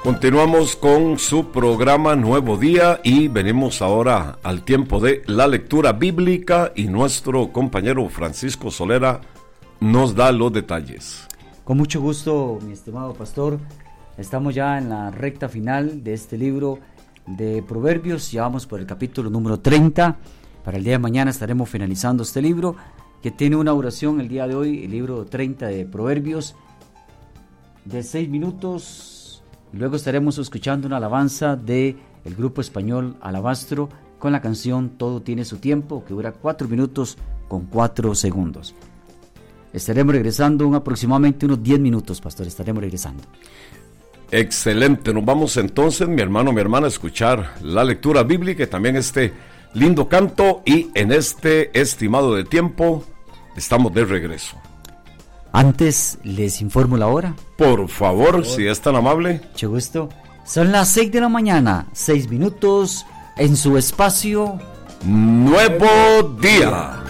Continuamos con su programa Nuevo Día y venimos ahora al tiempo de la lectura bíblica y nuestro compañero Francisco Solera nos da los detalles. Con mucho gusto, mi estimado pastor, estamos ya en la recta final de este libro de Proverbios, ya vamos por el capítulo número 30, para el día de mañana estaremos finalizando este libro que tiene una oración el día de hoy, el libro 30 de Proverbios, de 6 minutos. Luego estaremos escuchando una alabanza del grupo español Alabastro con la canción Todo tiene su tiempo, que dura 4 minutos con 4 segundos. Estaremos regresando en aproximadamente unos 10 minutos, pastor, estaremos regresando. Excelente, nos vamos entonces, mi hermano, mi hermana, a escuchar la lectura bíblica y también este lindo canto, y en este estimado de tiempo estamos de regreso. Antes les informo la hora. Por favor, si es tan amable. Mucho gusto. Son las 6 de la mañana, 6 minutos en su espacio Nuevo Día.